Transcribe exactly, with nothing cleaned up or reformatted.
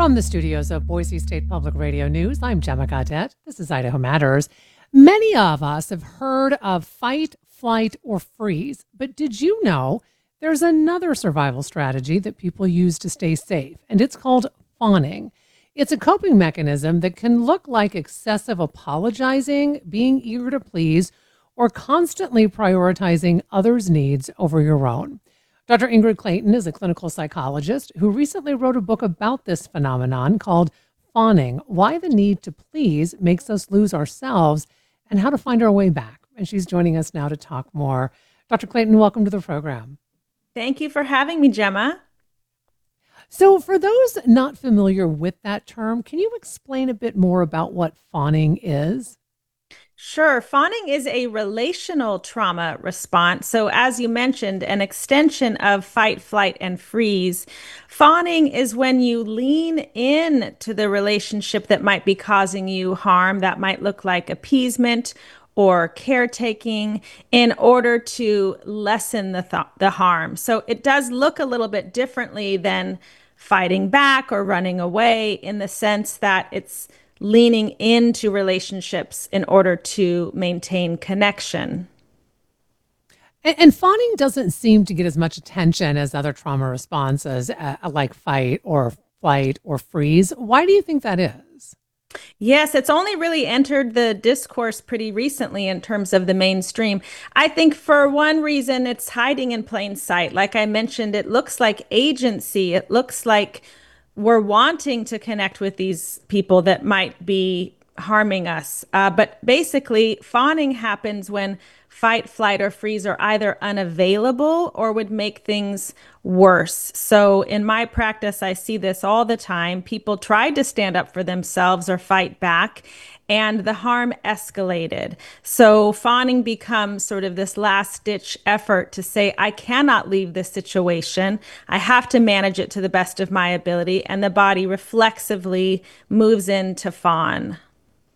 From the studios of Boise State Public Radio News, I'm Gemma Gaudette. This is Idaho Matters. Many of us have heard of fight, flight, or freeze, but did you know there's another survival strategy that people use to stay safe, and it's called fawning. It's a coping mechanism that can look like excessive apologizing, being eager to please, or constantly prioritizing others' needs over your own. Doctor Ingrid Clayton is a clinical psychologist who recently wrote a book about this phenomenon called Fawning: Why the Need to Please Makes Us Lose Ourselves and How to Find Our Way Back. And she's joining us now to talk more. Doctor Clayton, welcome to the program. Thank you for having me, Gemma. So for those not familiar with that term, can you explain a bit more about what fawning is? Sure. Fawning is a relational trauma response. So, as you mentioned, an extension of fight, flight, and freeze. Fawning is when you lean in to the relationship that might be causing you harm. That might look like appeasement or caretaking in order to lessen the th- the harm. So, it does look a little bit differently than fighting back or running away, in the sense that it's leaning into relationships in order to maintain connection. And, and fawning doesn't seem to get as much attention as other trauma responses, uh, like fight or flight or freeze. Why do you think that is? Yes, it's only really entered the discourse pretty recently in terms of the mainstream. I think for one reason, it's hiding in plain sight. Like I mentioned, it looks like agency. It looks like we're wanting to connect with these people that might be harming us. Uh, but basically, fawning happens when fight, flight, or freeze are either unavailable or would make things worse. So in my practice, I see this all the time. People tried to stand up for themselves or fight back, and the harm escalated. So fawning becomes sort of this last ditch effort to say, I cannot leave this situation. I have to manage it to the best of my ability. And the body reflexively moves into fawn.